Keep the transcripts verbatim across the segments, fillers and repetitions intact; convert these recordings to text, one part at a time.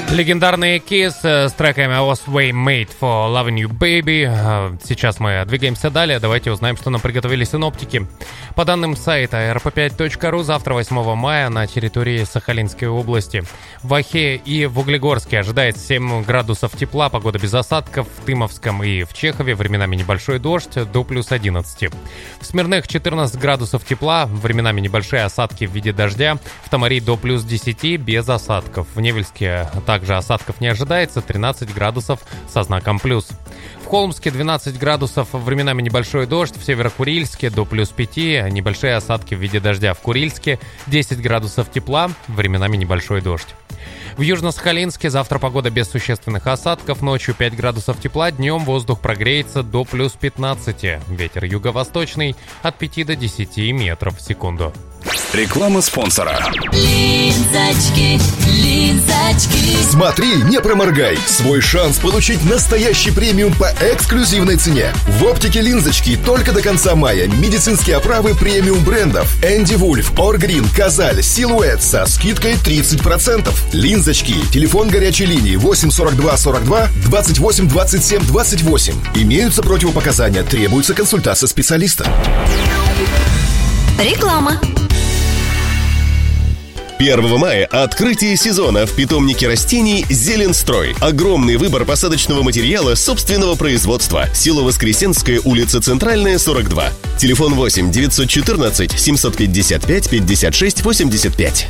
Легендарные Kiss с треками I Was Way Made for Loving You Baby. Сейчас мы двигаемся далее. Давайте узнаем, что нам приготовили синоптики. По данным сайта эр пэ пять точка ру, завтра, восьмого мая, на территории Сахалинской области, в Ахе и в Углегорске ожидается семь градусов тепла, погода без осадков. В Тымовском и в Чехове временами небольшой дождь, до плюс одиннадцать. В Смирных четырнадцать градусов тепла, временами небольшие осадки в виде дождя. В Тамари до плюс десять, без осадков. В Невельске также осадков не ожидается, тринадцать градусов со знаком плюс. В Холмске двенадцать градусов, временами небольшой дождь. В Северокурильске до плюс пять, небольшие осадки в виде дождя. В Курильске десять градусов тепла, временами небольшой дождь. В Южно-Сахалинске завтра погода без существенных осадков, ночью пять градусов тепла, днем воздух прогреется до плюс пятнадцати. Ветер юго-восточный от пяти до десяти метров в секунду. Реклама спонсора. Линзочки, линзочки. Смотри, не проморгай. Свой шанс получить настоящий премиум по эксклюзивной цене. В оптике Линзочки только до конца мая медицинские оправы премиум брендов Энди Вульф, Оргрин, Казаль, Силуэт со скидкой тридцать процентов. Линзочки. Телефон горячей линии восемь сорок два сорок два двадцать восемь двадцать семь двадцать восемь. Имеются противопоказания, требуется консультация специалиста. Реклама. первого мая открытие сезона в питомнике растений «Зеленстрой». Огромный выбор посадочного материала собственного производства. Село Воскресенское, улица Центральная, сорок два. Телефон восемь девятьсот четырнадцать семьсот пятьдесят пять пятьдесят шесть восемьдесят пять.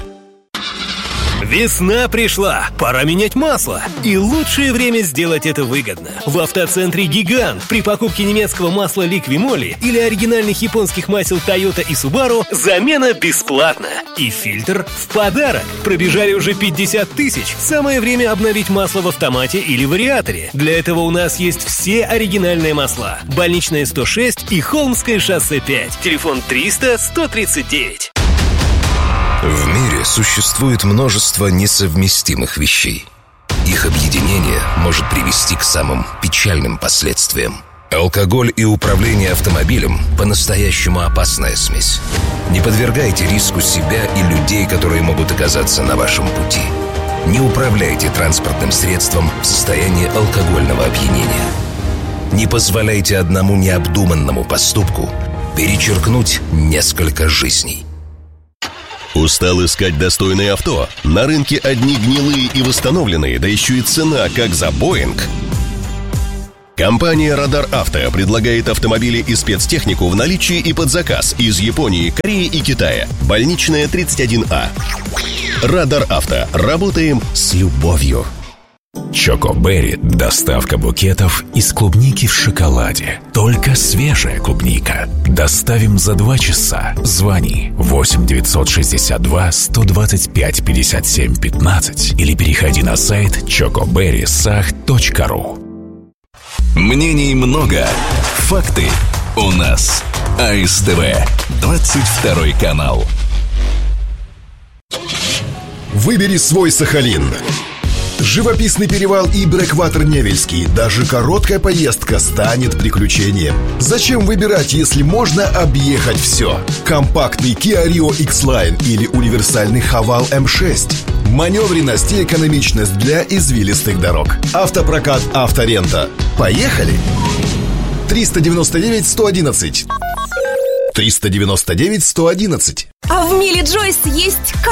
Весна пришла, пора менять масло. И лучшее время сделать это выгодно. В автоцентре «Гигант» при покупке немецкого масла «Ликвимоли» или оригинальных японских масел Toyota и Subaru замена бесплатна. И фильтр в подарок. Пробежали уже пятьдесят тысяч. Самое время обновить масло в автомате или вариаторе. Для этого у нас есть все оригинальные масла. Больничная сто шесть и Холмское шоссе пять. Телефон триста сто тридцать девять. В мире существует множество несовместимых вещей. Их объединение может привести к самым печальным последствиям. Алкоголь и управление автомобилем – по-настоящему опасная смесь. Не подвергайте риску себя и людей, которые могут оказаться на вашем пути. Не управляйте транспортным средством в состоянии алкогольного опьянения. Не позволяйте одному необдуманному поступку перечеркнуть несколько жизней. Устал искать достойное авто? На рынке одни гнилые и восстановленные, да еще и цена, как за Боинг. Компания «Радар Авто» предлагает автомобили и спецтехнику в наличии и под заказ из Японии, Кореи и Китая. Больничная тридцать один А. «Радар Авто». Работаем с любовью. Чоко Берри – доставка букетов из клубники в шоколаде. Только свежая клубника. Доставим за два часа. Звони восемь девятьсот шестьдесят два сто двадцать пять пятьдесят семь пятнадцать или переходи на сайт чоко берри сах точка ру. Мнений много, факты у нас. а эс тэ вэ, двадцать второй канал. Выбери свой Сахалин. Живописный перевал и брэкватер Невельский. Даже короткая поездка станет приключением. Зачем выбирать, если можно объехать все? Компактный Kia Rio X-Line или универсальный Haval эм шесть. Маневренность и экономичность для извилистых дорог. Автопрокат «Авторента». Поехали! триста девяносто девять сто одиннадцать. триста девяносто девять сто одиннадцать. А в Миле Джойс есть